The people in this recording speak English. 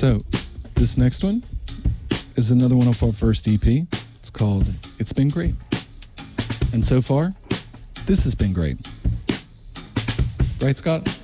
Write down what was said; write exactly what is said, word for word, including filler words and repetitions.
So, this next one is another one off our first E P. It's called It's Been Great. And so far, this has been great. Right, Scott?